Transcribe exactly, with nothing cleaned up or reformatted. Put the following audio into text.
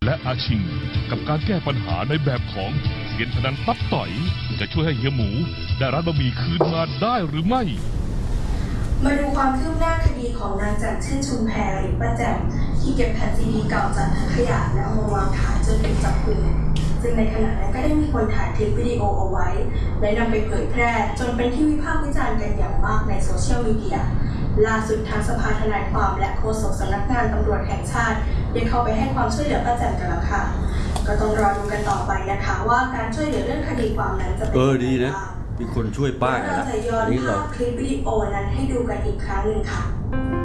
และอาชิงกับการแก้ปัญหาในแบบของเซียนพนันตับต่อยจะช่วยให้เฮียหมูได้ร้านบะหมี่คืนมาได้หรือไม่มาดูความคืบหน้าคดีของนางแจ่มชื่นชุมแพรหรือป้าแจ่มที่เก็บแผ่นซีดีเก่าจากถังขยะและเอามาวางขายจนถูกจับกุมซึ่งในขณะนั้นก็ได้มีคนถ่ายคลิปวิดีโอเอาไว้และนำไปเผยแพร่จนเป็นที่วิพากษ์วิจารณ์กันอย่างมากในโซเชียลมีเดียล่าสุดทางสภาทนายความและโฆษกสำนักงานตำรวจแห่งชาติได้เข้าไปให้ความช่วยเหลือป้าแจ่มกันแล้วค่ะก็ต้องรอดูกันต่อไปนะคะว่าการช่วยเหลือเรื่องคดีความนั้นจะเป็นยังไงบ้างมีคนช่วยป้าเราจะย้อนภาพคลิปวิดีโอนั้นให้ดูกันอีกครั้งหนึ่งค่ะ